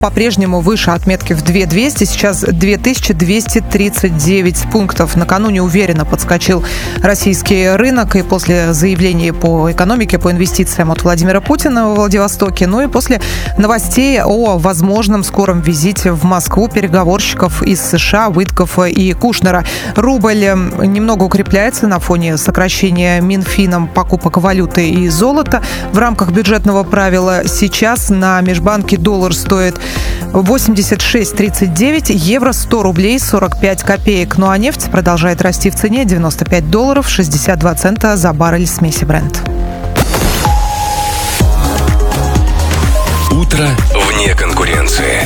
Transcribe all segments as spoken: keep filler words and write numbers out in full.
по-прежнему выше отметки в две тысячи двести, сейчас две тысячи двести тридцать девять пунктов. Накануне уверенно подскочил российский рынок и после заявлений по экономике, по инвестициям от Владимира Путина во Владивостоке, ну и после новостей о возможном скором визите в Москву переговорщиков из США, Уиткоффа и Кушнера. Рубль немного укрепляется на фоне сокращения Минфином покупок валюты и золота в рамках бюджетного правила. Сейчас на межбанке доллар стоит восемьдесят шесть тридцать девять, евро сто рублей сорок пять копеек. Ну а нефть продолжает расти в цене, девяносто пять долларов шестьдесят два цента за баррель смеси Brent. Утро вне конкуренции.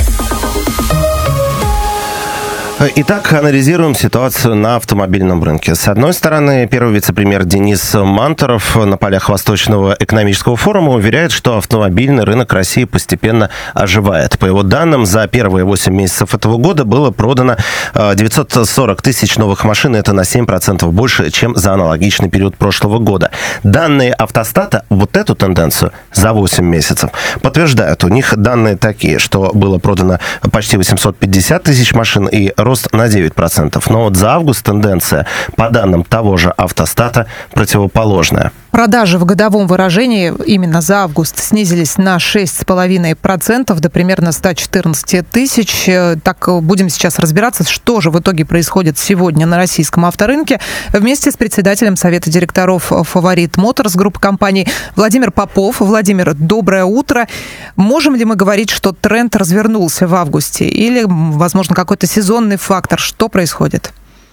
Итак, анализируем ситуацию на автомобильном рынке. С одной стороны, первый вице-премьер Денис Мантуров на полях Восточного экономического форума уверяет, что автомобильный рынок России постепенно оживает. По его данным, за первые восемь месяцев этого года было продано девятьсот сорок тысяч новых машин. Это на семь процентов больше, чем за аналогичный период прошлого года. Данные Автостата вот эту тенденцию за восемь месяцев подтверждают. У них данные такие, что было продано почти восемьсот пятьдесят тысяч машин и рост на девять процентов. Но вот за август тенденция, по данным того же Автостата, противоположная. Продажи в годовом выражении именно за август снизились на шесть целых пять десятых процента до примерно сто четырнадцать тысяч. Так, будем сейчас разбираться, что же в итоге происходит сегодня на российском авторынке. Вместе с председателем Совета директоров «Фаворит Моторс» группы компаний Владимир Попов. Владимир, доброе утро. Можем ли мы говорить, что тренд развернулся в августе? Или, возможно, какой-то сезонный фактор? Что происходит?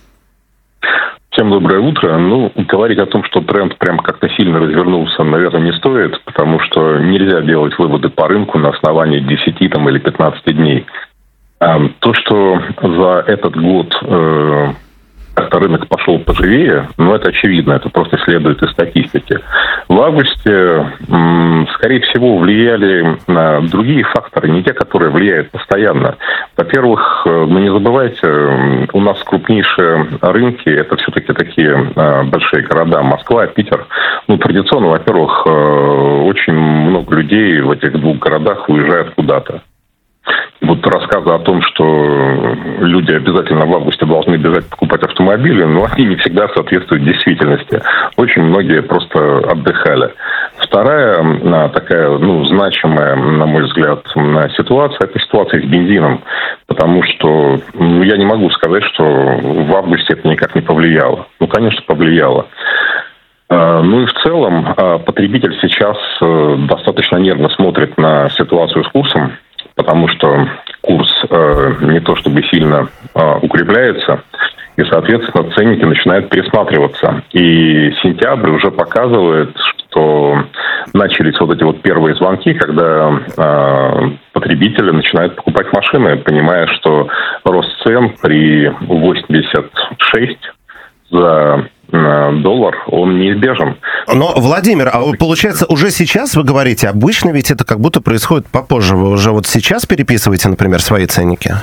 Всем доброе утро. Ну, говорить о том, что тренд прям как-то сильно развернулся, наверное, не стоит, потому что нельзя делать выводы по рынку на основании десяти там, или пятнадцати дней. То, что за этот год э, как-то рынок пошел поживее, ну, это очевидно, это просто следует из статистики. В августе, м, скорее всего, влияли на другие факторы, не те, которые влияют постоянно. Во-первых, ну, не забывайте, у нас крупнейшие рынки, это все-таки такие э, большие города, Москва, Питер. Ну, традиционно, во-первых, э, очень много людей в этих двух городах уезжают куда-то. Вот рассказы о том, что люди обязательно в августе должны бежать покупать автомобили, но они не всегда соответствуют действительности. Очень многие просто отдыхали. Вторая такая, ну, значимая, на мой взгляд, ситуация – это ситуация с бензином. Потому что, ну, я не могу сказать, что в августе это никак не повлияло. Ну, конечно, повлияло. Ну и в целом потребитель сейчас достаточно нервно смотрит на ситуацию с курсом, потому что курс э, не то чтобы сильно э, укрепляется, и, соответственно, ценники начинают пересматриваться. И сентябрь уже показывает, что начались вот эти вот первые звонки, когда э, потребители начинают покупать машины, понимая, что рост цен при восемьдесят шесть за доллар, он неизбежен. Но, Владимир, а получается, уже сейчас вы говорите, обычно ведь это как будто происходит попозже. Вы уже вот сейчас переписываете, например, свои ценники?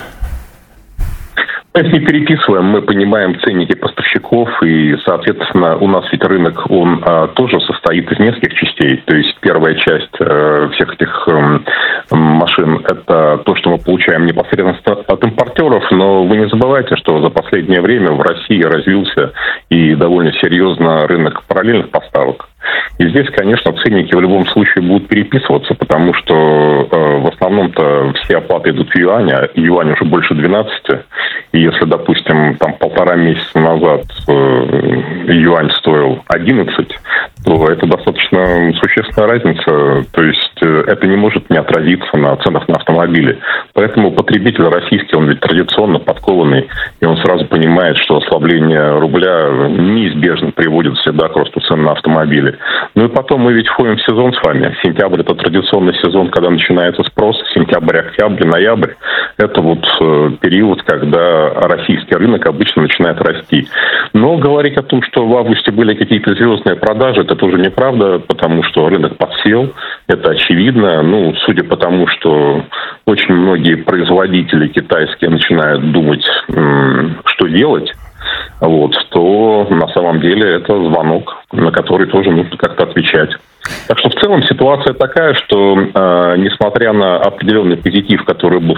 Мы не переписываем, мы понимаем ценники поставщиков, и, соответственно, у нас ведь рынок, он а, тоже состоит из нескольких частей. То есть первая часть а, всех этих а, машин – это то, что мы получаем непосредственно от импортеров, но вы не забывайте, что за последнее время в России развился и довольно серьезно рынок параллельных поставок. И здесь, конечно, ценники в любом случае будут переписываться, потому что э, в основном-то все оплаты идут в юане, а юань уже больше двенадцати. И если, допустим, там полтора месяца назад э, юань стоил одиннадцать, то это достаточно существенная разница. То есть э, это не может не отразиться на ценах на автомобили. Поэтому потребитель российский, он ведь традиционно подкованный, и он сразу понимает, что ослабление рубля неизбежно приводит всегда к росту цен на автомобили. Ну и потом мы ведь входим в сезон с вами. Сентябрь – это традиционный сезон, когда начинается спрос. Сентябрь, октябрь, ноябрь – это вот э, период, когда российский рынок обычно начинает расти. Но говорить о том, что в августе были какие-то звездные продажи, это тоже неправда, потому что рынок подсел. Это очевидно. Ну, судя по тому, что очень многие производители китайские начинают думать, м- что делать. вот, то на самом деле это звонок, на который тоже нужно как-то отвечать. Так что в целом ситуация такая, что э, несмотря на определенный позитив, который был